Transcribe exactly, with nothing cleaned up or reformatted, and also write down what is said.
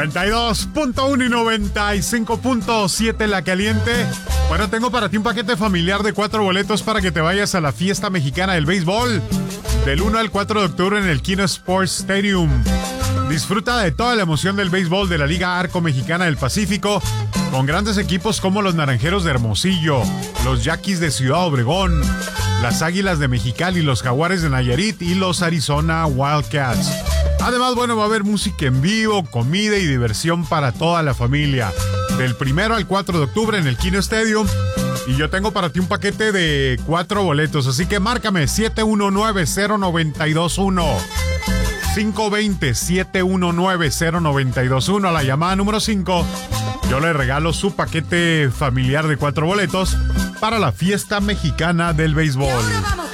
noventa y dos punto uno y noventa y cinco punto siete La Caliente. Bueno, tengo para ti un paquete familiar de cuatro boletos para que te vayas a la fiesta mexicana del béisbol del uno al cuatro de octubre en el Kino Sports Stadium. Disfruta de toda la emoción del béisbol de la Liga Arco Mexicana del Pacífico, con grandes equipos como los Naranjeros de Hermosillo, los Yaquis de Ciudad Obregón, las Águilas de Mexicali, los Jaguares de Nayarit y los Arizona Wildcats. Además, bueno, va a haber música en vivo, comida y diversión para toda la familia. Del primero al cuatro de octubre en el Kino Stadium. Y yo tengo para ti un paquete de cuatro boletos. Así que márcame siete uno nueve, cero nueve dos uno. cinco dos cero, siete uno nueve, cero nueve dos uno. A la llamada número cinco. Yo le regalo su paquete familiar de cuatro boletos para la fiesta mexicana del béisbol.